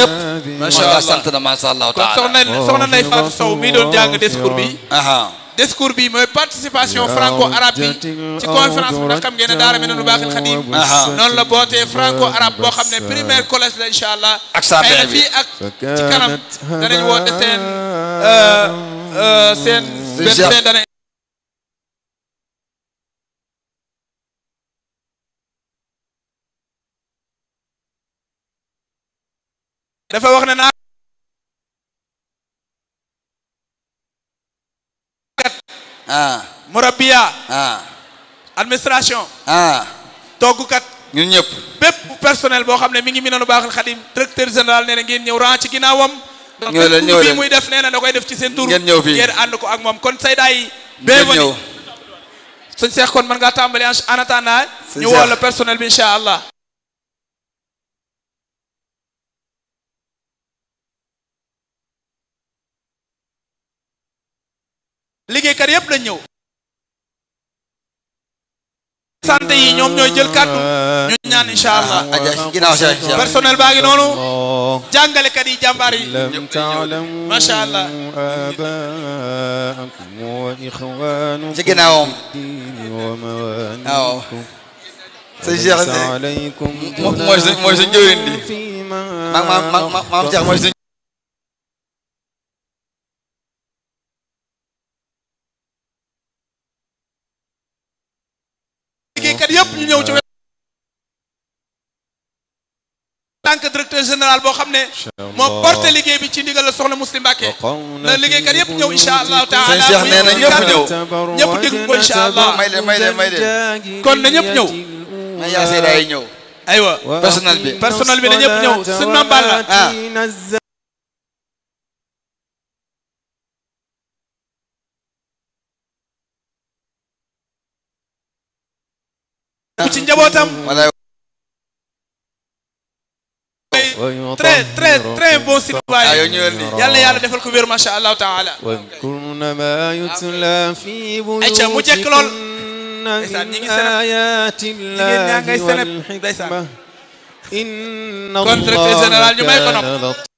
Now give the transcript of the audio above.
ñëpp. macha allah sant na macha allah kon taala. soxna Ndeye Fatou Sow mii doon jàng discours bi. discours bi mooy participation franco arabe bi ci conférence bi ndax xam ngeen ne daara Minanul Baaxil Xadim noonu la bootee franco arabe boo xam ne primaire collège la incha allah. ak saa xëy na fii ak ci kanam danañ woote seen benn dana dafa wax ne naa murabiya administration toggukat ñun ñëpp bépp personnel boo xam ne mi ngi Minanul Baaxil Xadim directeur général nee na ngeen ñëw ran ci ginnaawam ñëw leen muy def nee na da koy def ci seen tur ngeen ñëw fii ngeen ànd ko ak moom kon saydaa yi bienvenue sëñ Cheikh kon mën ngaa tàmbali en attendant ñu woo la personnel bi incha allah liggéeykat yëpp lañ ñëw santé yi ñoom ñooy jël kàddu ñu ñaan incha allah personnel baa ngi noonu jàngalekat yi jàmbaar yi macha allah ci ginnaawam waaw sëñ Cheikh mooy sa njëriñ di maam Cheikh mooy sa liggéeykat yëpp ñu ñëw ci tant que directeur général boo xam ne moo porté liggéey bi ci ndigal la soxna Muslim Mbàkke na liggéeykat yëpp ñëw incha allahu taala sëñ Cheikh nee na ñëpp ñëw ñëpp dégg ko incha allah may leen kon na ñëpp ñëw na yaa seeda yi ñëw aywa personnel bi na ñëpp ñëw sëñ Mame Balla ci njabootam très bon citoyen yàlla yàlla defal ko wér macha allahu taala ayca mu jekk lool ndeysaan ñi ngi seneb jigéen ñaa ngay seneb ndeysaan kon directeur général ñu may ko nopp